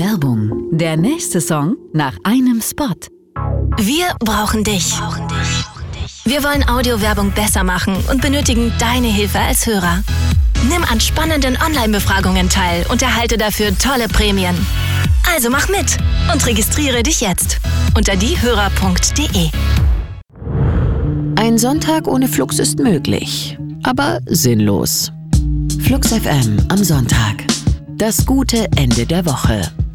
Werbung. Der nächste Song nach einem Spot. Wir brauchen dich. Wir wollen Audiowerbung besser machen und benötigen deine Hilfe als Hörer. Nimm an spannenden Online-Befragungen teil und erhalte dafür tolle Prämien. Also mach mit und registriere dich jetzt unter diehörer.de. Ein Sonntag ohne Flux ist möglich, aber sinnlos. Flux FM am Sonntag. Das gute Ende der Woche.